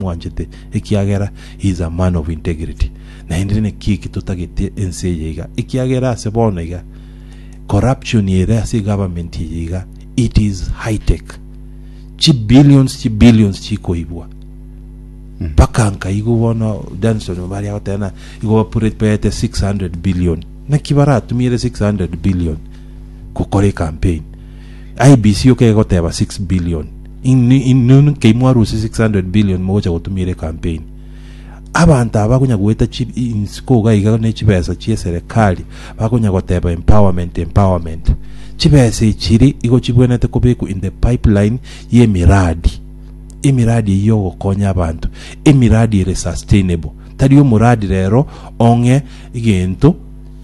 mwanjete ekiagera he is a man of integrity na endene kiki tutagete ense yiga ekiagera se bona iga corruption yera se government yiga it is high tech chi billions chi koibwa pakanka igo bona Danson bari hotena igo pure pete 600 billion na kibara tumire 600 billion kukore campaign IBC okay goteba 6 billion in keimwaru 600 billion moja gutumire campaign abantu abakunya gueta chip inskoga iga ne chibesa chie serikali bakunya goteba empowerment chibesa ichiri igo chibwenete kubeku in the pipeline ye miradi yo gokonya abantu emiradi ire sustainable tariyo muradi rero onge igento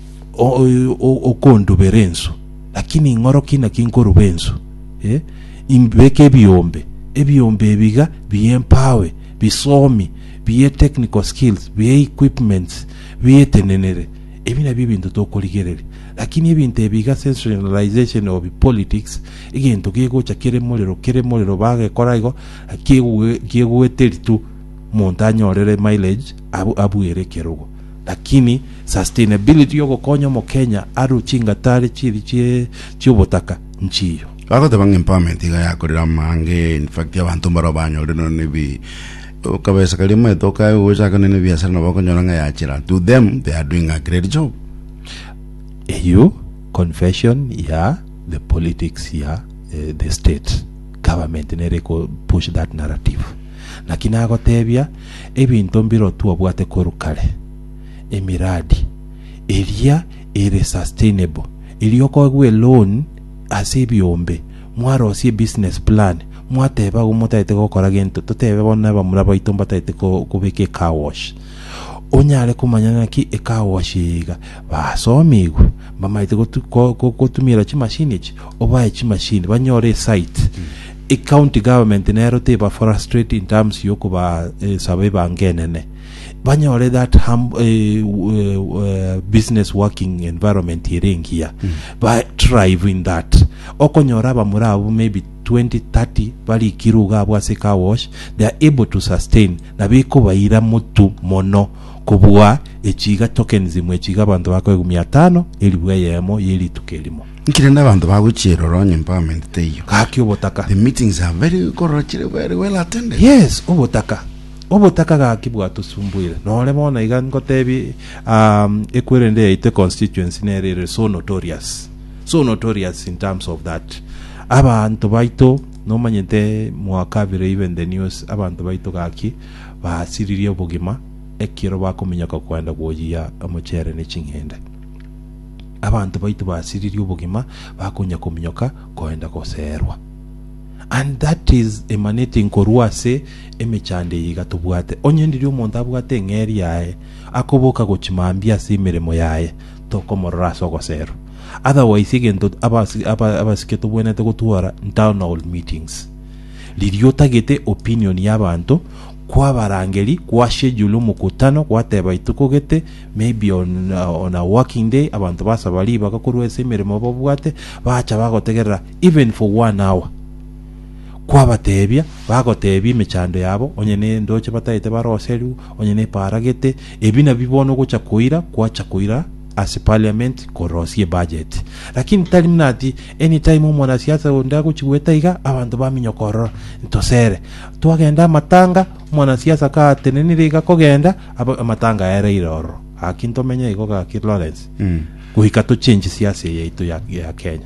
okondu berenso lakini ngoro kina kinkoro benso imbeke ebyombe biga biempower bisomi biye technical skills biye equipments biye tenenere ebina bibintu tokoligerere lakini ebintu ebiga sensationalization of politics igento kigocha kere molero bage koraigo kiegweteritu montanyorere mileage abuere kerugo lakini sustainability yoko konyo mo Kenya aru chingatare chiri chobotaka nchiyo ako te bang empowerment iga yakorera mange in fact abantu barobanyo reno nebi kabesa kalima toka uja kanene biashara no bakonyora nga yachira to them they are doing a great job you confession the politics the state government nereko push that narrative lakini agotebia ebintu mbiro tu obwate korukale emiradi eria ere sustainable ilioko gwe loan asebyombe mwaro si business plan mwateba umutaite gukora gento tutebe bona bamura baitomba taite kubike car wash onyale kumanyana ki car wash iga basomigo bamaite gutumira chimashini chi obaye chimashini banyore site county government nero te ba frustrate in terms yoko ba sabe bangenene banyore that business working environment here by thriving that okonyora bamurabu maybe 20-30 bali kiruga bwase car wash they are able to sustain na biko bayira mutu mono kubwa echiga tokens imwe chiga bantu bako 500 elibwe yemo yeli tukelimo nkirenda abantu baguchiro ronye empowerment teyo kakyo botaka the meetings are very well attended yes obotaka gakibwa tusumbuire nole bona iga ngotebi ekwerende ite constituency nere so notorious in terms of that abantu baito no manyete mwakabire even the news abantu baito gaki basiririe bugima ekiro bakomenyaka kwenda gwojiya amuchere ne chingende abantu baito basiririe bugima bakonya kuminyoka kwenda koserwa and that is emanating koruase emechande yiga tubwate onyendirio monta bwate ngeri yae akoboka gochimambia simiremo yae tokomorraso gosero otherwise igento abasiketo bwenete gotuara town hall meetings liriotagete opinion y'abantu kwa barangeri kwa schedule mukutano kwateba itukogete maybe on a working day abantu basabali bakakurwese imiremo bobwate bacha bagotegerera even for 1 hour kwa batebya bagotebya imechando yabo onyene ndoche bataite baroselu onyene paragete ebina bibono gocha kuira kwacha kuira as parliament korosie budget lakini talimnati anytime umwana siasa ndako chigweta iga abantu baminyokoro ntosere twagenda matanga mwana siasa ka teneniriga kogenda amatanga yare iroro akintomenya igo ka Lawrence kuhika to change siasa yetu ya Kenya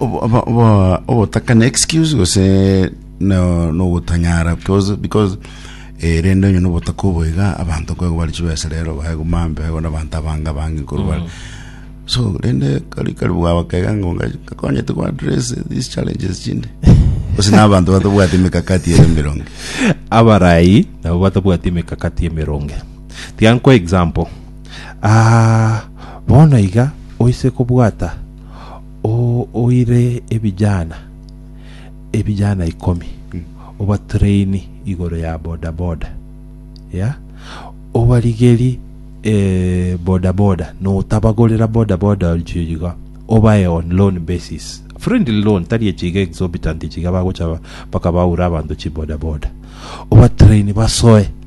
obo takana excuse go se no gutanyara because rendo nyo no botakuboiga abantu ko bali chibesa rero bago mambe bago na banta banga bangi kurwa so rende kali bwa bakega ngonga kakonye to address these challenges chinde osina abantu batobwati mikakati ya mironge abarai na batobwati mikakati ya mironge tian ko example bona iga oise kubwata oire ebijana 10 oba train igoro ya boda oba ligeri boda no tabagolera boda alchiga oba on loan basis friendly loan tari chiga exorbitant chiga bagocha paka baura abantu chi boda oba train basoe